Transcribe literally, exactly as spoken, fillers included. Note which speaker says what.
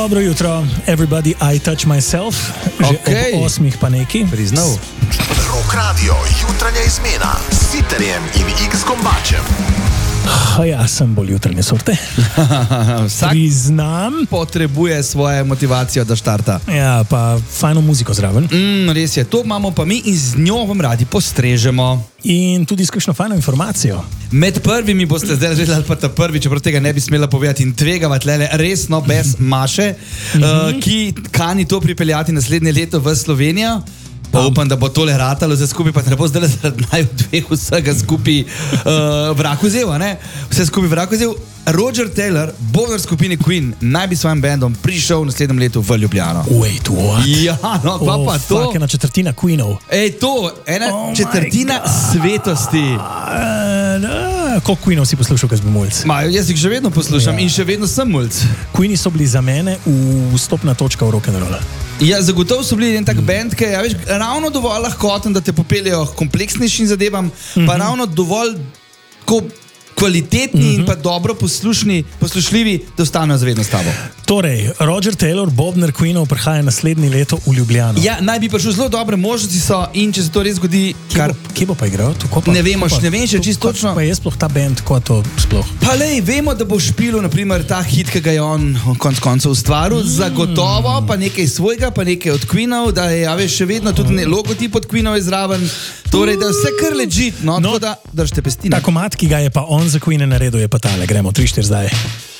Speaker 1: Dobro jutro, everybody, I touch myself, že
Speaker 2: Okej.
Speaker 1: ob osmih pa neki.
Speaker 2: Priznal.
Speaker 3: Rock Radio, jutranja izmena s Siterjem in X Kombačem.
Speaker 1: Ja, sem bolj jutranje sorte.
Speaker 2: Vsak
Speaker 1: Priznam.
Speaker 2: potrebuje svojo motivacijo, da štarta.
Speaker 1: Ja, pa fajno muziko zraven.
Speaker 2: Mm, res je, to imamo pa mi in z njo vam radi postrežemo.
Speaker 1: In tudi s kakšno fajno informacijo.
Speaker 2: Med prvimi boste zdaj že ali pa ta prvi, čeprav tega ne bi smela povedati in tvegavati lele resno bez Maše, uh, ki kani to pripeljati naslednje leto v Slovenijo. Pa upam, da bo tole ratalo za skupaj, pa ne bo zdaj zaradi naju dveh vsega skupaj uh, vrako vzel, ne? Vse skupaj vrako vzel. Roger Taylor, bobnar skupine Queen, naj bi s svojim bandom prišel v naslednjem letu v Ljubljano.
Speaker 1: Wait, what?
Speaker 2: Ja, no, pa
Speaker 1: oh,
Speaker 2: pa to.
Speaker 1: Fuck, ena četrtina Queenov.
Speaker 2: Ej, to, ena
Speaker 1: Oh my
Speaker 2: četrtina
Speaker 1: God.
Speaker 2: svetosti.
Speaker 1: Uh, koliko Queenov si poslušal, kaj bi mulj?
Speaker 2: Ma, jaz jih še vedno poslušam
Speaker 1: Ja.
Speaker 2: in še vedno sem mulj.
Speaker 1: Queeni so bili za mene vstopna točka v rock'n'roll.
Speaker 2: Ja, zagotovo so bili en tak band, ki je ja, veš, ravno dovolj lahkoten, da te popeljejo k kompleksnejšim zadevam, mm-hmm. pa ravno dovolj ko, kvalitetni mm-hmm. in pa dobro poslušni, poslušljivi, da ostanejo zavedno s tabo.
Speaker 1: Torej, Roger Taylor, bobnar Queenov, prihaja naslednje leto v Ljubljano.
Speaker 2: Ja, naj bi prišel, zelo dobre možnosti so in če se to res zgodi,
Speaker 1: Kje,
Speaker 2: kar...
Speaker 1: bo, kje bo pa igral? Tuko pa,
Speaker 2: Ne vemo,
Speaker 1: tuko pa-
Speaker 2: še ne vem še
Speaker 1: tu-
Speaker 2: čisto
Speaker 1: kot
Speaker 2: točno.
Speaker 1: Pa je sploh ta band, kot to sploh.
Speaker 2: Pa lej, vemo, da bo špilil naprimer ta hit, ki ga je on konc koncev ustvaril, mm. zagotovo, pa nekaj svojega, pa nekaj od Queenov, da je, ja, veš, še vedno tudi ne, logotip od Queenov je zraven, torej, da je vse kar legit, no,
Speaker 1: No,
Speaker 2: tako da držite pestine.
Speaker 1: Ta komad, ki ga je pa on za Queene naredil, je pa tale. Gremo, tri, štiri zdaj.